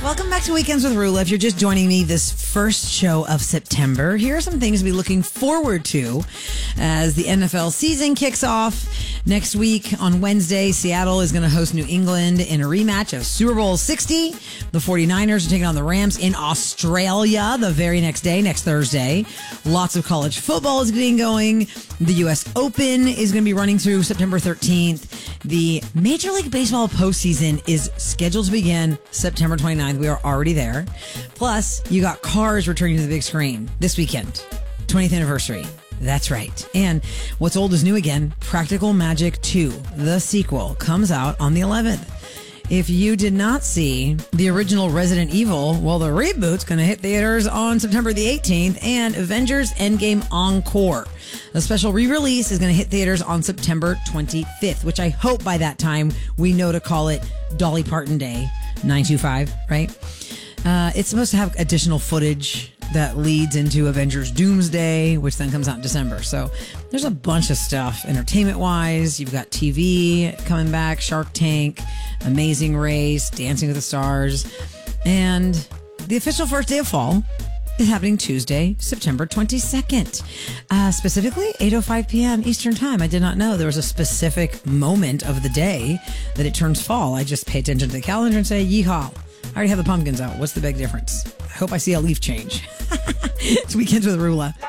Welcome back to Weekends with Rula. If you're just joining me this first show of September, here are some things to be looking forward to as the NFL season kicks off. Next week on Wednesday, Seattle is going to host New England in a rematch of Super Bowl 60. The 49ers are taking on the Rams in Australia the very next day, next Thursday. Lots of college football is getting going. The U.S. Open is going to be running through September 13th. The Major League Baseball postseason is scheduled to begin September 29th. We are already there. Plus, you got Cars returning to the big screen this weekend. 20th anniversary. That's right. And what's old is new again. Practical Magic 2, the sequel, comes out on the 11th. If you did not see the original Resident Evil, well, the reboot's going to hit theaters on September the 18th, and Avengers Endgame Encore. A special re-release is going to hit theaters on September 25th, which I hope by that time we know to call it Dolly Parton Day 925, right? It's supposed to have additional footage that leads into Avengers Doomsday, which then comes out in December. So there's a bunch of stuff entertainment-wise. You've got TV coming back, Shark Tank, Amazing Race, Dancing with the Stars. And the official first day of fall is happening Tuesday, September 22nd. Specifically, 8:05 p.m. Eastern Time. I did not know there was a specific moment of the day that it turns fall. I just pay attention to the calendar and say, yeehaw. I already have the pumpkins out. What's the big difference? I hope I see a leaf change. It's Weekends with Rula.